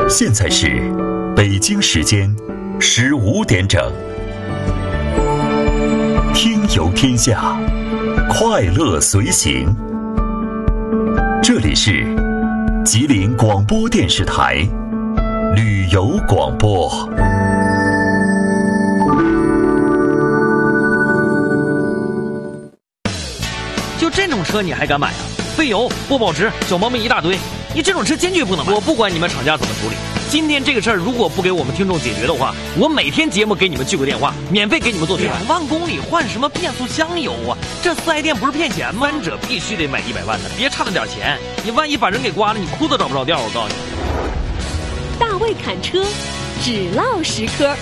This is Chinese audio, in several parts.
现在是北京时间15点整，听游天下，快乐随行。这里是吉林广播电视台旅游广播。 就这种车你还敢买啊？费油不保值，小毛病一大堆，你这种车坚决不能买。我不管你们厂家怎么处理，今天这个事儿如果不给我们听众解决的话，我每天节目给你们去个电话，免费给你们做推广。2万公里换什么变速箱油啊？这4S店不是骗钱吗？三者必须得买100万的，别差那点钱，你万一把人给刮了，你裤子找不着调。我告诉你， 大卫侃车，只唠实科。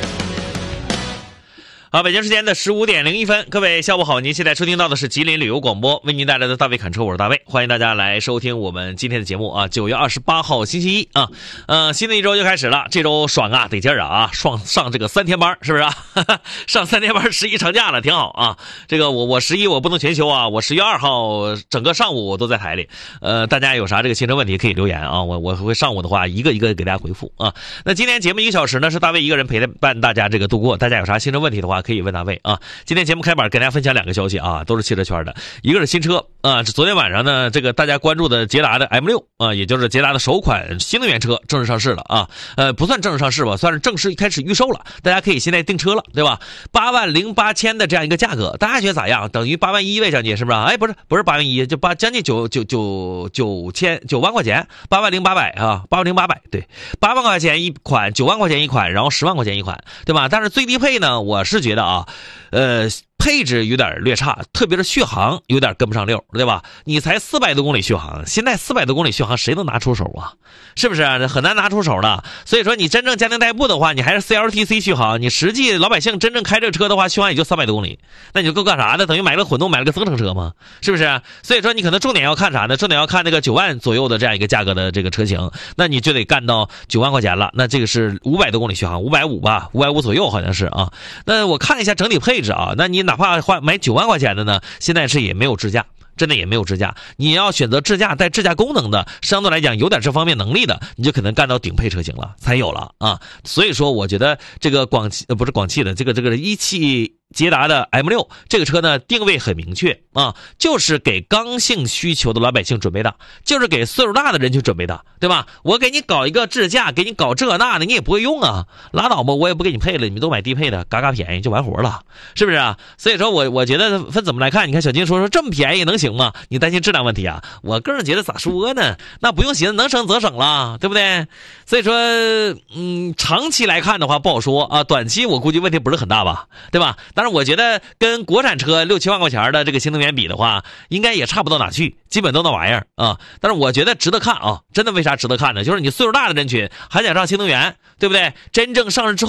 好，北京时间的15点01分，各位下午好，您现在收听到的是吉林旅游广播为您带来的大卫侃车，我是大卫，欢迎大家来收听我们今天的节目啊。9月28号星期一啊，新的一周就开始了，这周爽啊，得劲儿啊，上这个3天班是不是啊？上3天班，11长假了，挺好啊。这个我11我不能全休啊，我10月2号整个上午我都在台里。大家有啥这个行程问题可以留言啊，我会上午的话一个一个给大家回复啊。那今天节目1个小时呢，是大卫一个人陪伴大家这个度过，大家有啥行程问题的话可以问大卫啊。今天节目开板跟大家分享2个消息啊，都是汽车圈的。一个是新车啊，昨天晚上呢，这个大家关注的捷达的 M6 啊，也就是捷达的首款新能源车正式上市了啊。不算正式上市吧，算是正式开始预售了，大家可以现在订车了，对吧？8万0、8千的这样一个价格，大家觉得咋样？等于8万1呗，将近是不是？哎，不是8万1，就将近9万块钱，8万0800啊，8万0800，对，8万块钱一款，9万块钱一款，然后10万块钱一款，对吧？但是最低配呢，我是觉得啊，配置有点略差，特别是续航有点跟不上溜，对吧？你才400多公里续航，现在400多公里续航谁能拿出手啊？是不是很难拿出手的？所以说你真正家庭代步的话，你还是 CLTC 续航，你实际老百姓真正开这个车的话，续航也就300多公里，那你就够干啥的？等于买了混动，买了个增程车吗？是不是？所以说你可能重点要看啥呢？重点要看那个9万左右的这样一个价格的这个车型，那你就得干到9万块钱了，那这个是500多公里续航，550吧，550左右好像是啊。那我看了一下整体配置啊，那你哪怕买9万块钱的呢，现在是也没有支架，真的也没有支架。你要选择支架带支架功能的，相对来讲有点这方面能力的，你就可能干到顶配车型了，才有了啊。所以说我觉得这个不是广汽的，这个一汽捷达的 M6 这个车呢，定位很明确啊，就是给刚性需求的老百姓准备的，就是给岁数大的人群准备的，对吧？我给你搞一个支架，给你搞这那的，你也不会用啊，拉倒吧，我也不给你配了，你们都买低配的，嘎嘎便宜就完活了，是不是啊？所以说我觉得分怎么来看，你看小金说这么便宜能行吗？你担心质量问题啊？我个人觉得咋说呢？那不用寻思，能省则省了，对不对？所以说长期来看的话不好说啊，短期我估计问题不是很大吧，对吧？但是我觉得跟国产车6、7万块钱的这个新能源比的话，应该也差不到哪去，基本都那玩意儿啊。但是我觉得值得看啊，真的为啥值得看呢？就是你岁数大的人群还想上新能源，对不对？真正上市之后